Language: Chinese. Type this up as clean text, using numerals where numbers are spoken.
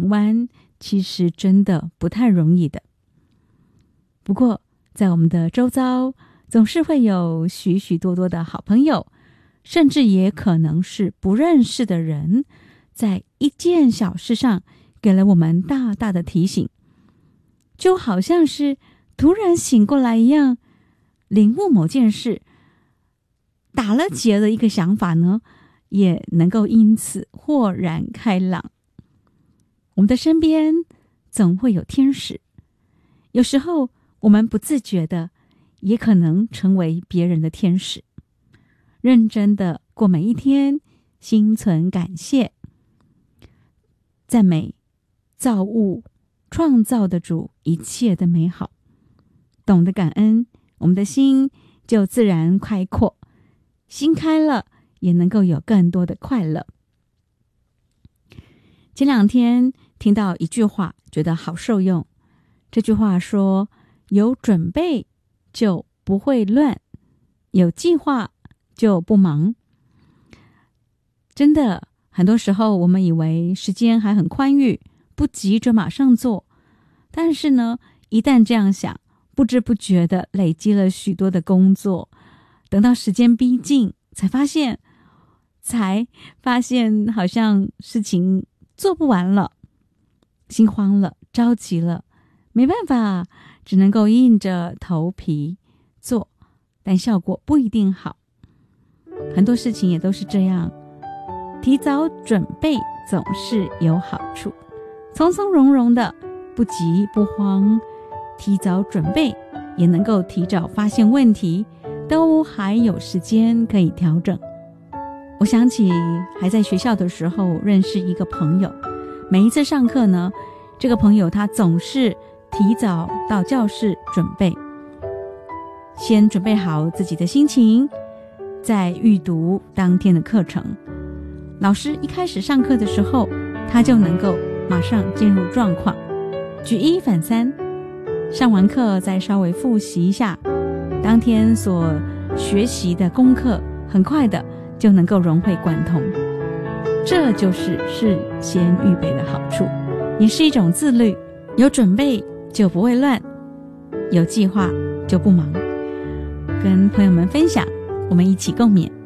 转弯其实真的不太容易的。不过在我们的周遭总是会有许许多多的好朋友，甚至也可能是不认识的人，在一件小事上给了我们大大的提醒，就好像是突然醒过来一样，领悟某件事，打了结的一个想法呢，也能够因此豁然开朗。我们的身边总会有天使，有时候我们不自觉的也可能成为别人的天使。认真的过每一天，心存感谢，赞美造物创造的主一切的美好，懂得感恩，我们的心就自然开阔，心开了也能够有更多的快乐。前2天听到一句话，觉得好受用。这句话说，有准备就不会乱，有计划就不忙。真的，很多时候我们以为时间还很宽裕，不急着马上做，但是呢，一旦这样想，不知不觉的累积了许多的工作，等到时间逼近，才发现好像事情做不完了，心慌了，着急了，没办法，只能够硬着头皮做，但效果不一定好。很多事情也都是这样，提早准备总是有好处，从从容容的，不急不慌，提早准备也能够提早发现问题，都还有时间可以调整。我想起还在学校的时候认识一个朋友，每一次上课呢，这个朋友他总是提早到教室准备，先准备好自己的心情，再预读当天的课程。老师一开始上课的时候，他就能够马上进入状况，举一反三，上完课再稍微复习一下当天所学习的功课，很快的就能够融会贯通。这就是事先预备的好处，也是一种自律。有准备就不会乱，有计划就不忙。跟朋友们分享，我们一起共勉。